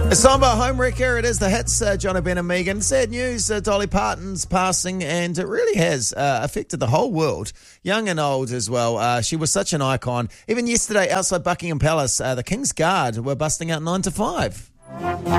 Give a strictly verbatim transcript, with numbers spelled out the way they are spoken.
It's time for Homewrecker. It is the hits, uh, John Ben and Megan. Sad news, uh, Dolly Parton's passing, and it really has uh, affected the whole world, young and old as well. Uh, she was such an icon. Even yesterday, outside Buckingham Palace, uh, the King's Guard were busting out nine to five.